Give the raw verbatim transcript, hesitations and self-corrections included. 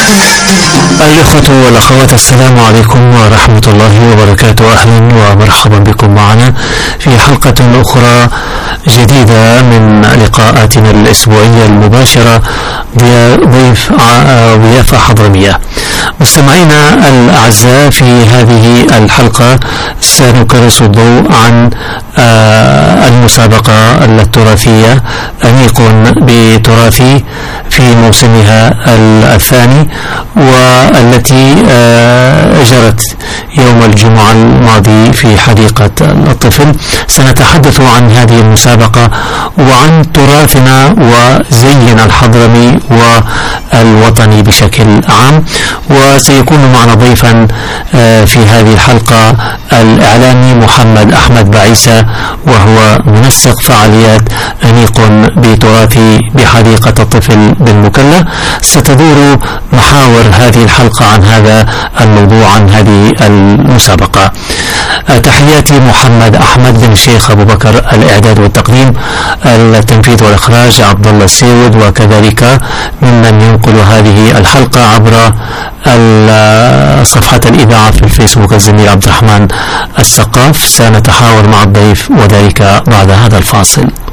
الإخوة والأخوات، السلام عليكم ورحمة الله وبركاته. أهلا ومرحبا بكم معنا في حلقة أخرى جديدة من لقاءاتنا الأسبوعية المباشرة ضيف ضيافة حضرمية. مستمعينا الأعزاء، في هذه الحلقة سنكرس الضوء عن المسابقة التراثية أنيق بتراثي في موسمها الثاني، والتي جرت يوم الجمعة الماضي في حديقة الطفل. سنتحدث عن هذه المسابقة وعن تراثنا وزينا الحضرمي والوطني بشكل عام. وسيكون معنا ضيفا في هذه الحلقة الإعلامي محمد أحمد بعيسى، وهو منسق فعاليات أنيق بتراثي بحديقة الطفل بالمكلا. ستدور محاور هذه الحلقة عن هذا الموضوع، عن هذه المسابقة. تحياتي محمد أحمد بن الشيخ أبو بكر، الإعداد والتقديم، التنفيذ والإخراج عبد الله السيود، وكذلك ممن ينقل هذه الحلقة عبر صفحة الإذاعة في الفيسبوك الزميل عبد الرحمن السقاف. سنتحاور مع الضيف وذلك بعد هذا الفاصل.